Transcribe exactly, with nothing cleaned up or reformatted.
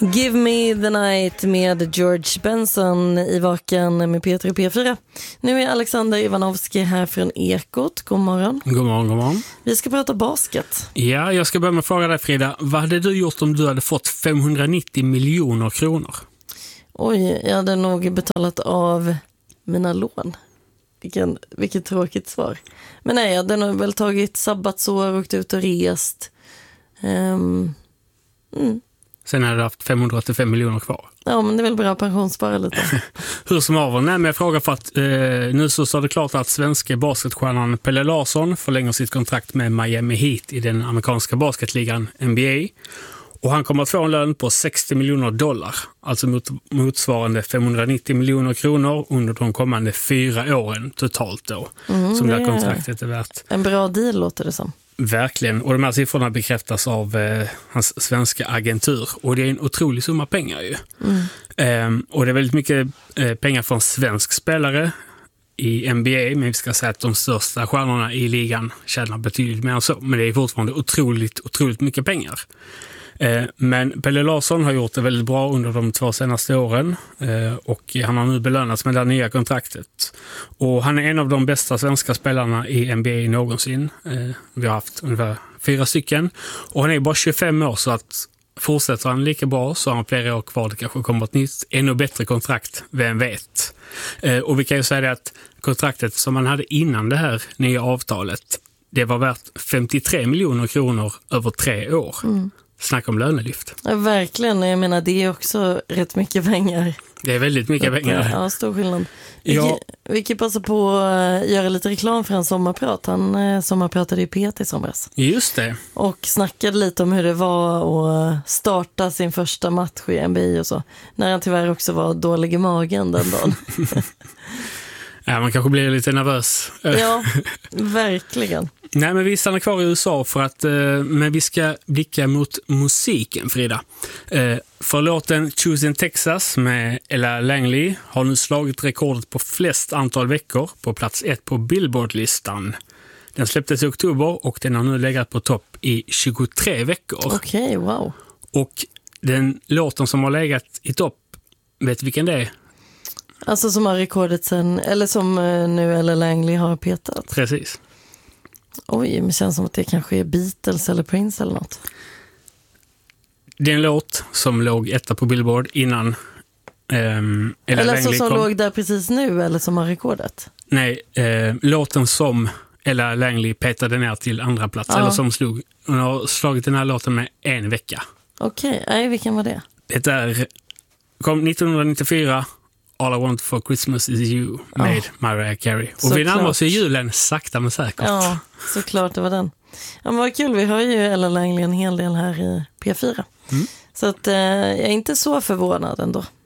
Give me the night med George Benson i Vaken med Peter och P fyra. Nu är Alexander Ivanovski här från Ekot. God morgon. God morgon, god morgon. Vi ska prata basket. Ja, jag ska börja med att fråga dig, Frida. Vad hade du gjort om du hade fått femhundranittio miljoner kronor? Oj, jag hade nog betalat av mina lån. Vilken, vilket tråkigt svar. Men nej, jag hade nog väl tagit sabbatsår, åkt ut och rest. Um, mm. Sen hade du haft femhundraåttiofem miljoner kvar. Ja, men det är väl bra att pensionsspara lite. Hur som haver, nej, men jag frågar för att eh, nu så står det klart att svenska basketstjärnan Pelle Larsson förlänger sitt kontrakt med Miami Heat i den amerikanska basketligan N B A. Och han kommer att få en lön på sextio miljoner dollar, alltså mot, motsvarande femhundranittio miljoner kronor under de kommande fyra åren totalt då, mm, som det här kontraktet är värt. En bra deal låter det som. Verkligen, och de här siffrorna bekräftas av eh, hans svenska agentur, och det är en otrolig summa pengar ju. Mm. Ehm, och det är väldigt mycket eh, pengar från svensk spelare i N B A, men vi ska säga att de största stjärnorna i ligan tjänar betydligt mer än så, men det är fortfarande otroligt, otroligt mycket pengar. Men Pelle Larsson har gjort det väldigt bra under de två senaste åren och han har nu belönats med det nya kontraktet. Och han är en av de bästa svenska spelarna i N B A någonsin. Vi har haft ungefär fyra stycken och han är bara tjugofem år, så att fortsätter han lika bra så har han flera år kvar. Det kanske kommer ett nytt, ännu bättre kontrakt, vem vet. Och vi kan ju säga det att kontraktet som han hade innan det här nya avtalet, det var värt femtiotre miljoner kronor över tre år. Mm. Snacka om lönelyft. Ja, verkligen. Jag menar, det är också rätt mycket pengar. Det är väldigt mycket att, pengar. Ja, stor skillnad. Vi, Ja. vi kan passa på att göra lite reklam för hans sommarprat. Han eh, sommarpratade i P T i somras. Just det. Och snackade lite om hur det var att starta sin första match i N B A och så. När han tyvärr också var dålig i magen den dagen. Ja, man kanske blir lite nervös. Ja, verkligen. Nej, men vi stannar kvar i U S A för att, eh, men vi ska blicka mot musiken, Frida. Eh, för låten Choose in Texas med Ella Langley har nu slagit rekordet på flest antal veckor på plats ett på Billboard-listan. Den släpptes i oktober och den har nu legat på topp i tjugotre veckor. Okej, okay, wow. Och den låten som har legat i topp, vet du vilken det är? Alltså som har rekordet sen, eller som nu Ella Langley har petat. Precis. Oj, men det känns som att det kanske är Beatles eller Prince eller något. Det är en låt som låg etta på Billboard innan um, Ella Eller Langley som kom. låg där precis nu, eller som har rekordet? Nej, eh, låten som Ella Langley petade ner till andra plats, ja. eller som slog, hon har slagit den här låten med en vecka. Okej, okay. Nej, vilken var det? Det är, kom nittonhundranittiofyra, All I Want for Christmas is You med oh. Mariah Carey. Och så vi närmar oss i julen sakta men säkert. Ja, såklart det var den. Ja, men vad kul, vi har ju Ella Langley en hel del här i P fyra. Mm. Så att, eh, jag är inte så förvånad ändå.